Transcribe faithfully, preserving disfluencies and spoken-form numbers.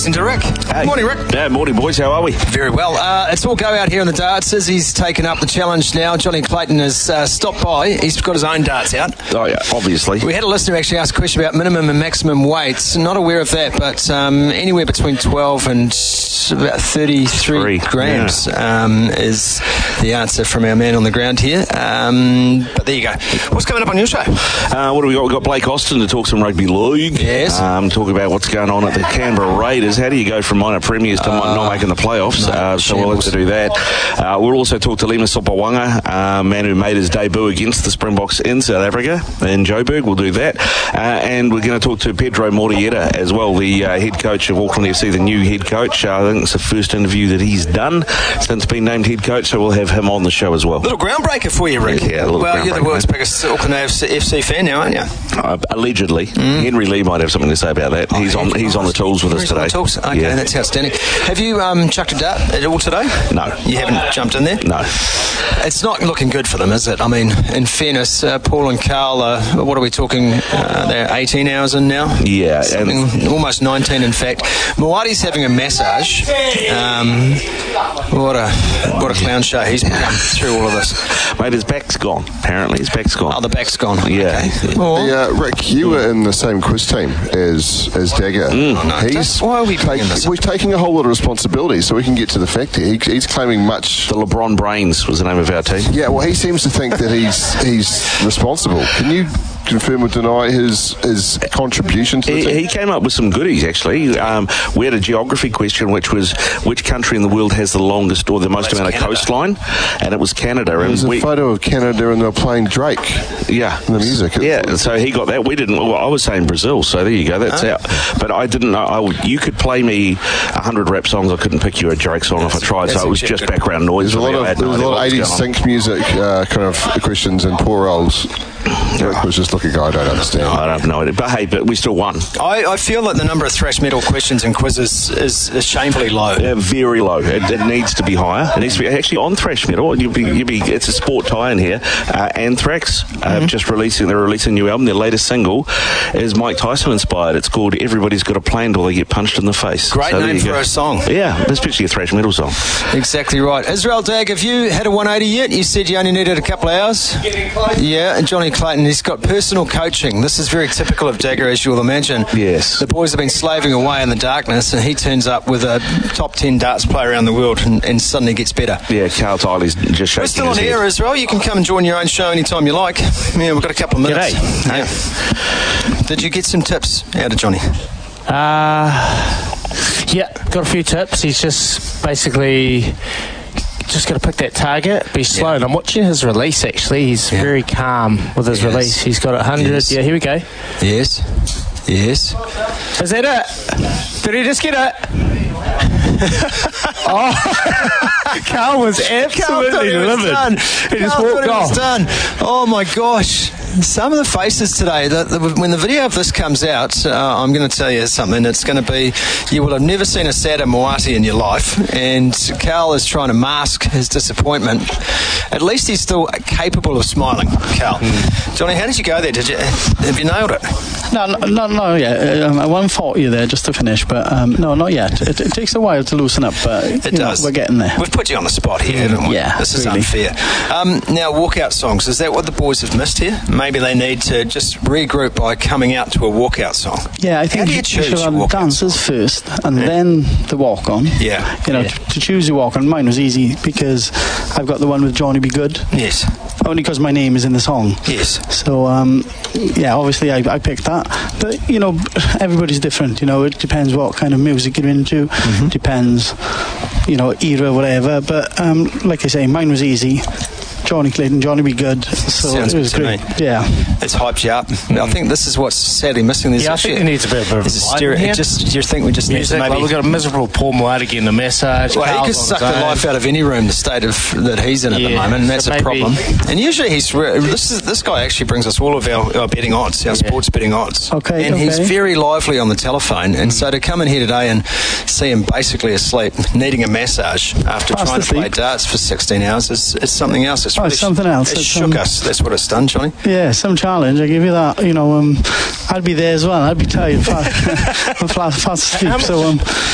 listening to Rick. Hey. Good morning, Rick. Yeah, morning, boys. How are we? Very well. Uh, it's all go out here in the darts. Izzy's taken up the challenge now. Johnny Clayton has uh, stopped by. He's got his own darts out. Oh, yeah, obviously. We had a listener actually ask a question about minimum and maximum weights. Not aware of that, but um, anywhere between twelve and about thirty-three Three. grams yeah. um, is the answer from our man on the ground here. Um, but there you go. What's coming up on your show? Uh, what do we got? We've got Blake Austin to talk some rugby league. Yes. Um, talk about what's going on at the Canberra Raiders. How do you go from minor premiers to uh, not making the playoffs? No, uh, so we'll have to do that. Uh, we'll also talk to Lima Sopawanga, a uh, man who made his debut against the Springboks in South Africa, in Joburg. We'll do that. Uh, and we're going to talk to Pedro Mordieta as well, the uh, head coach of Auckland F C, the new head coach. Uh, I think it's the first interview that he's done since being named head coach, so we'll have him on the show as well. Little groundbreaker for you, Rick. Yeah, a little well, you're the world's mate. biggest Auckland F C fan now, aren't you? Uh, allegedly. Mm. Henry Lee might have something to say about that. Oh, he's on he's on the tools with us he's today. On the tools. Okay, yeah. That's outstanding. Have you um, chucked a dart at all today? No. You haven't jumped in there? No. It's not looking good for them, is it? I mean, in fairness, uh, Paul and Carl, uh, what are we talking? Uh, they're eighteen hours in now? Yeah. And almost nineteen, in fact. Moati's having a massage. Um, what a what a clown show he's become through all of this. Mate, his back's gone. Apparently, his back's gone. Oh, the back's gone. Yeah. Okay. Hey, uh, Rick, you were in the same quiz team as as Dagger. Mm. Oh, no, he's why are we take, doing this? We're taking a whole lot of responsibility, so we can get to the fact here. He, he's claiming much. The LeBron Brains was the name of our team. Yeah, well, he seems to think that he's he's responsible. Can you confirm or deny his his contribution to the he, team? he came up with some goodies, actually. Um, we had a geography question, which was which country in the world has the longest or the most well, amount of Canada. coastline, and it was Canada. There's and a we, photo of Canada and they're playing Drake. Yeah, the music. Yeah, so he got that. We didn't. Well, I was saying Brazil, so there you go. That's oh. out. But I didn't know. I would, you could play me a hundred rap songs. I couldn't pick you a Drake song that's, if I tried. So it was just good. background noise. There's a lot I of, had no there's a idea lot what of was eighties going on. sync music uh, kind of questions and poor rolls. Rick was just looking, I don't understand. No, I don't have no idea. But hey, but we still won. I, I feel that the number of thrash metal questions and quizzes is, is shamefully low. Yeah, very low. It, it needs to be higher. It needs to be actually on thrash metal. You'll be, you'll be. It's a sport tie-in here. Uh, Anthrax uh, mm-hmm. have just releasing. They're releasing a new album. Their latest single is Mike Tyson inspired. It's called "Everybody's Got a Plan Till They Get Punched in the Face." Great so name for go. a song. Yeah, especially a thrash metal song. Exactly right. Israel Dag, have you had a one eighty yet? You said you only needed a couple of hours. Getting close. Yeah, and Johnny Clayton, he's got personal coaching. This is very typical of Dagger, as you'll imagine. Yes. The boys have been slaving away in the darkness, and he turns up with a top ten darts player around the world and, and suddenly gets better. Yeah, Carl Tiley's just shaking We're still his on head. air, Israel. You can come and join your own show anytime you like. Yeah, we've got a couple of minutes. G'day. Yeah. Did you get some tips out of Johnny? Uh, yeah, got a few tips. He's just basically just got to pick that target, be slow. Yeah. And I'm watching his release, actually. He's Yeah. very calm with his Yes. release. He's got it one hundred. Yes. Yeah, here we go. Yes. Yes. Is that it? Did he just get it? Oh, Carl was absolutely livid. He just Carl thought walked it was off. done. Oh my gosh. Some of the faces today, the, the, when the video of this comes out, uh, I'm going to tell you something. It's going to be, you will have never seen a sadder Moati in your life, and Carl is trying to mask his disappointment. At least he's still capable of smiling, Carl. Mm. Johnny, how did you go there? Did you have you nailed it? No, no, no, no yeah. Um, I won't fault you there just to finish, but um, no, not yet. It, it takes a while to loosen up, but It you know, does. we're getting there. We've put you on the spot here, haven't we? Yeah, This is really. unfair. Um, now, walkout songs, is that what the boys have missed here? Maybe they need to just regroup by coming out to a walkout song. Yeah, I think How do you you choose should your have walkout dances first and Yeah. then the walk on. Yeah. You know, Yeah. To, to choose the walk on, mine was easy because I've got the one with Johnny Be Good. Yes. Only because my name is in the song. Yes. So, um, yeah, obviously I, I picked that. But, you know, everybody's different. You know, it depends what kind of music you're into. Mm-hmm. Depends, you know, era, whatever. But, um, like I say, mine was easy. Johnny Clayton, Johnny Be Good. So Sounds it was good to great. me. Yeah. It's hyped you up. I think this is what's sadly missing. There's Yeah, I actually- think there needs a bit, bit of there's a light stereo- in here. just, you think we just need Music, to like maybe... we've got a miserable Paul Moati getting a massage. Well, he Carl's could on suck his the own. life out of any room, the state of that he's in at the Yeah, moment, and that's so a maybe- problem. And usually he's re- this is this guy actually brings us all of our, our betting odds, our sports betting odds. Okay, and he's okay. very lively on the telephone. And so to come in here today and see him basically asleep, needing a massage after Fast trying to play asleep. darts for sixteen hours, is, is something else. It's Oh, really it's something else. It It's, shook um, us. That's what it's done, Johnny. Yeah, some challenge. I give you that. You know, um, I'd be there as well. I'd be tired, fast, fast, fast asleep. So, um,